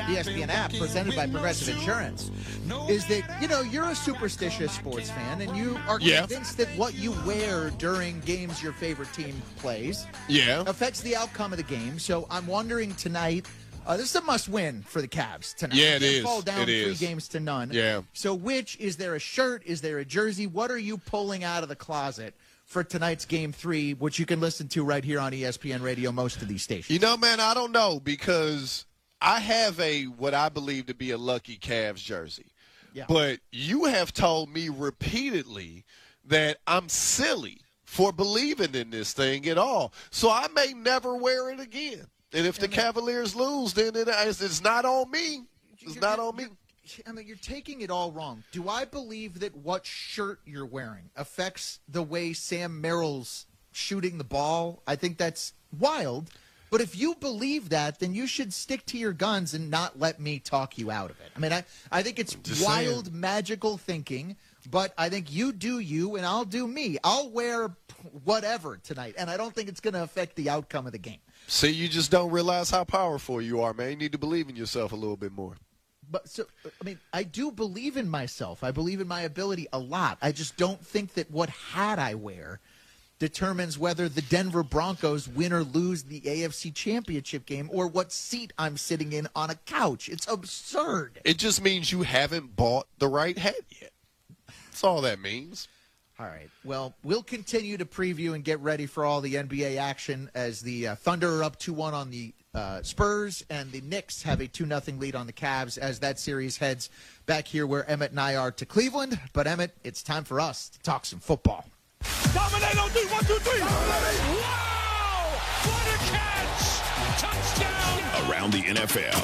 ESPN app presented by Progressive Insurance is that, you're a superstitious sports fan and you are convinced that what you wear during games your favorite team plays affects the outcome of the game. So I'm wondering tonight, this is a must-win for the Cavs tonight. Yeah, it is. Fall down it 3 is. games to none. Yeah. So is there a shirt? Is there a jersey? What are you pulling out of the closet for tonight's Game 3, which you can listen to right here on ESPN Radio, most of these stations? Man, I don't know, because I have what I believe to be a lucky Cavs jersey. Yeah. But you have told me repeatedly that I'm silly for believing in this thing at all. So I may never wear it again. And if the Cavaliers lose, then it's not on me. It's not on me. You're taking it all wrong. Do I believe that what shirt you're wearing affects the way Sam Merrill's shooting the ball? I think that's wild. But if you believe that, then you should stick to your guns and not let me talk you out of it. I think it's wild, magical thinking, but I think you do you and I'll do me. I'll wear whatever tonight, and I don't think it's going to affect the outcome of the game. See, you just don't realize how powerful you are, man. You need to believe in yourself a little bit more. I do believe in myself. I believe in my ability a lot. I just don't think that what hat I wear determines whether the Denver Broncos win or lose the AFC Championship game or what seat I'm sitting in on a couch. It's absurd. It just means you haven't bought the right hat yet. That's all that means. All right. Well, we'll continue to preview and get ready for all the NBA action as the Thunder are up 2-1 on the Spurs, and the Knicks have a 2-0 lead on the Cavs as that series heads back here where Emmett and I are to Cleveland. But, Emmett, it's time for us to talk some football. Dominate on 3, 1, 2, 3. Wow! What a catch! Touchdown! Around the NFL.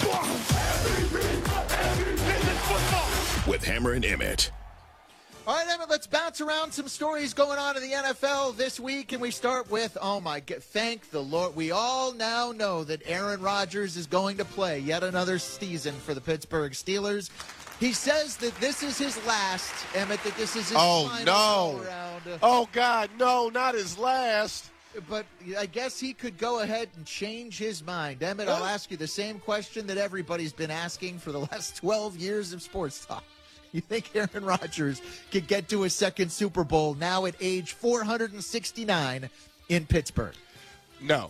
With Hammer and Emmett. All right, Emmett, let's bounce around some stories going on in the NFL this week, and we start with, thank the Lord. We all now know that Aaron Rodgers is going to play yet another season for the Pittsburgh Steelers. He says that this is his last, Emmett, that this is his final go-around. Oh, God, no, not his last. But I guess he could go ahead and change his mind. Emmett, I'll ask you the same question that everybody's been asking for the last 12 years of sports talk. You think Aaron Rodgers could get to his second Super Bowl now at age 469 in Pittsburgh? No.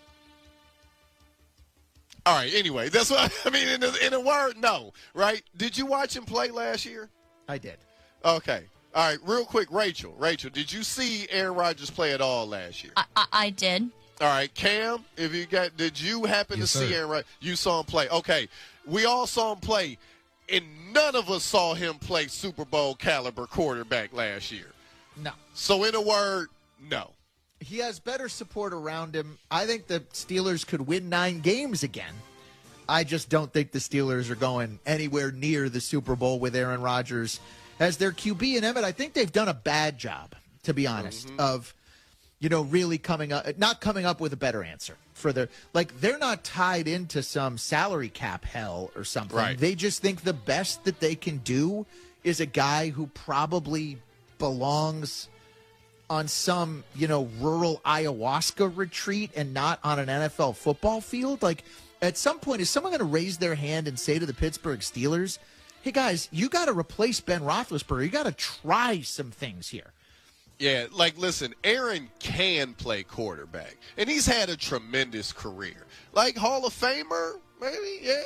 All right, anyway, that's what I mean. In a word, no, right? Did you watch him play last year? I did. Okay. All right, real quick, Rachel, did you see Aaron Rodgers play at all last year? I did. All right, Cam, did you happen to see Aaron Rodgers? You saw him play. Okay, we all saw him play. And none of us saw him play Super Bowl caliber quarterback last year. No. So in a word, no. He has better support around him. I think the Steelers could win 9 games again. I just don't think the Steelers are going anywhere near the Super Bowl with Aaron Rodgers as their QB. And Emmett, I think they've done a bad job, to be honest, of really not coming up with a better answer for they're not tied into some salary cap hell or something. Right. They just think the best that they can do is a guy who probably belongs on some, rural ayahuasca retreat and not on an NFL football field. At some point, is someone going to raise their hand and say to the Pittsburgh Steelers, hey guys, you got to replace Ben Roethlisberger. You got to try some things here. Yeah, listen, Aaron can play quarterback, and he's had a tremendous career. Hall of Famer, maybe, yeah.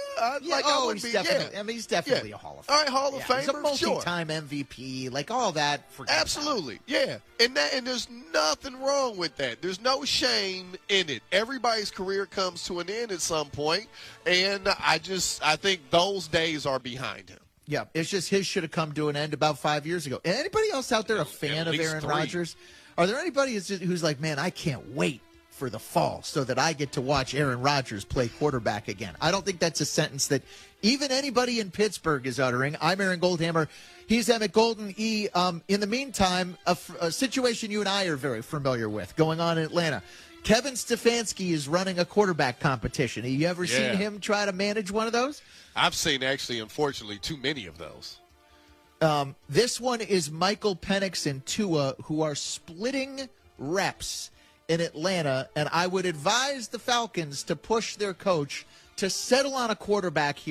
He's definitely a Hall of Famer. All right, Hall of Famer, he's a multi-time MVP, all that. Absolutely, yeah. And there's nothing wrong with that. There's no shame in it. Everybody's career comes to an end at some point, and I think those days are behind him. Yeah, it's just his should have come to an end about 5 years ago. Anybody else out there a fan of Aaron Rodgers? Are there anybody who's like, man, I can't wait for the fall so that I get to watch Aaron Rodgers play quarterback again? I don't think that's a sentence that even anybody in Pittsburgh is uttering. I'm Aaron Goldhammer. He's Emmett Golden. In the meantime, a situation you and I are very familiar with going on in Atlanta. Kevin Stefanski is running a quarterback competition. Have you ever seen him try to manage one of those? I've seen, actually, unfortunately, too many of those. This one is Michael Penix and Tua, who are splitting reps in Atlanta, and I would advise the Falcons to push their coach to settle on a quarterback here.